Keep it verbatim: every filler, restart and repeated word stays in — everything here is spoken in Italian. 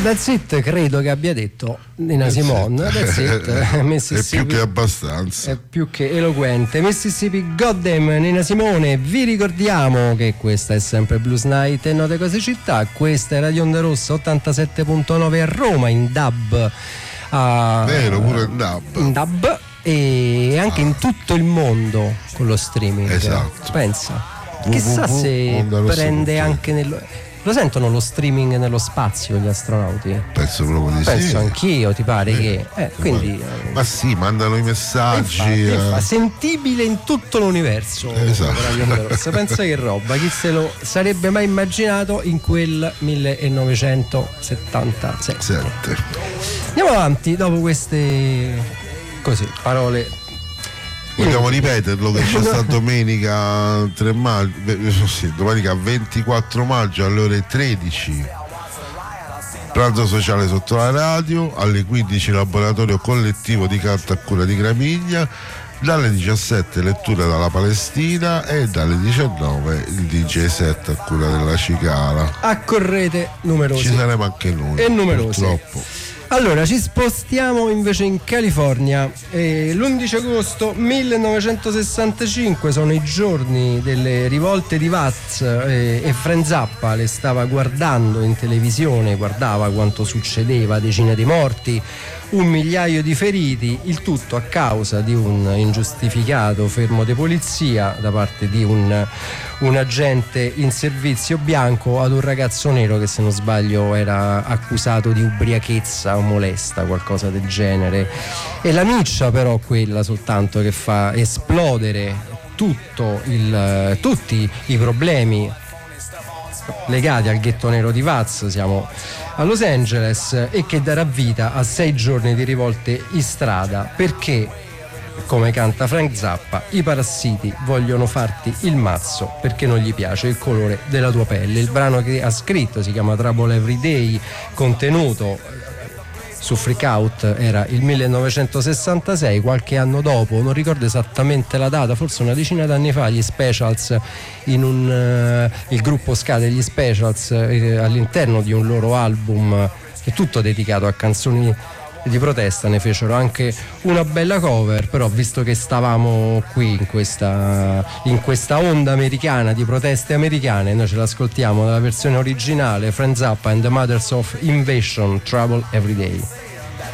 That's it, credo che abbia detto Nina Simone. That's it. Mississippi, è più che abbastanza. È più che eloquente. Mississippi Goddamn, Nina Simone. Vi ricordiamo che questa è sempre Blues Night e Note Cose Città. Questa è Radio Onda Rossa ottantasette virgola nove a Roma in D A B. A, Vero, pure in D A B. In D A B e anche ah. in tutto il mondo con lo streaming. Esatto. Pensa. Chissà se prende anche nello. Lo sentono lo streaming nello spazio gli astronauti? Penso proprio di Penso sì. Penso anch'io, ti pare eh, che. Eh, quindi, ma, ma sì, mandano i messaggi. Infatti, eh. infatti, sentibile in tutto l'universo. Esatto. Pensa che roba, chi se lo sarebbe mai immaginato in quel millenovecentosettantasette. Sette. Andiamo avanti dopo queste così parole. Vogliamo ripeterlo che c'è sta domenica tre maggio, sì, domenica ventiquattro maggio alle ore tredici pranzo sociale sotto la radio, alle quindici laboratorio collettivo di carta a cura di Gramigna, dalle diciassette lettura dalla Palestina e dalle diciannove il D J set a cura della Cicala. Accorrete numerosi. Ci saremo anche noi. E numerosi. Purtroppo. Allora, ci spostiamo invece in California. Eh, l'undici agosto millenovecentosessantacinque sono i giorni delle rivolte di Watts eh, e Frank Zappa le stava guardando in televisione, guardava quanto succedeva, decine di morti, un migliaio di feriti, il tutto a causa di un ingiustificato fermo di polizia da parte di un, un agente in servizio bianco ad un ragazzo nero che, se non sbaglio, era accusato di ubriachezza o molesta, qualcosa del genere. E la miccia però quella soltanto che fa esplodere tutto il, tutti i problemi legati al ghetto nero di Watts, siamo a Los Angeles, e che darà vita a sei giorni di rivolte in strada perché, come canta Frank Zappa, i parassiti vogliono farti il mazzo perché non gli piace il colore della tua pelle. Il brano che ha scritto si chiama Trouble Every Day, contenuto su Freak Out era il millenovecentosessantasei. Qualche anno dopo, non ricordo esattamente la data, forse una decina d'anni fa, gli Specials, in un uh, il gruppo ska degli Specials, eh, all'interno di un loro album che è tutto dedicato a canzoni di protesta, ne fecero anche una bella cover. Però, visto che stavamo qui in questa, in questa onda americana di proteste americane, noi ce l'ascoltiamo nella versione originale, Frank Zappa and the Mothers of Invasion, Trouble Every Day.